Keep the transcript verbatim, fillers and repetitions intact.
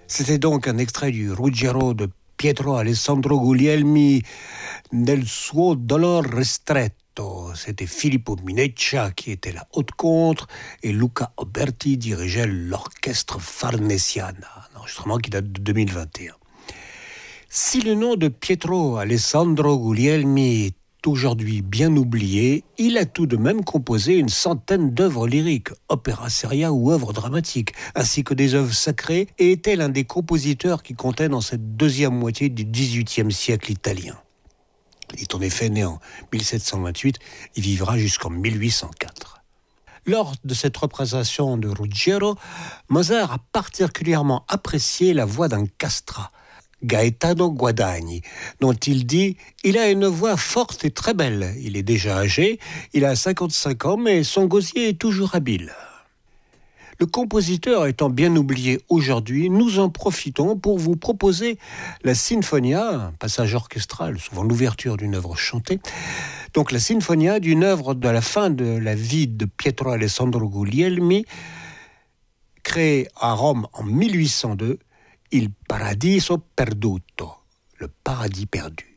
C'était donc un extrait du Ruggiero de Pietro Alessandro Guglielmi nel suo dolor ristretto. C'était Filippo Mineccia qui était la haute contre et Luca Oberti dirigeait l'orchestre Farnesiana, un enregistrement qui date de deux mille vingt et un. Si le nom de Pietro Alessandro Guglielmi est aujourd'hui bien oublié, il a tout de même composé une centaine d'œuvres lyriques, opéra seria ou œuvres dramatiques, ainsi que des œuvres sacrées, et était l'un des compositeurs qui comptaient dans cette deuxième moitié du dix-huitième siècle italien. Il est en effet né en mille sept cent vingt-huit et vivra jusqu'en mille huit cent quatre. Lors de cette représentation de Ruggiero, Mozart a particulièrement apprécié la voix d'un castrat, Gaetano Guadagni, dont il dit « Il a une voix forte et très belle. Il est déjà âgé, il a cinquante-cinq ans, mais son gosier est toujours habile. » Le compositeur étant bien oublié aujourd'hui, nous en profitons pour vous proposer la Sinfonia, un passage orchestral, souvent l'ouverture d'une œuvre chantée, donc la Sinfonia d'une œuvre de la fin de la vie de Pietro Alessandro Guglielmi, créée à Rome en mille huit cent deux, Il Paradiso Perduto, le paradis perdu.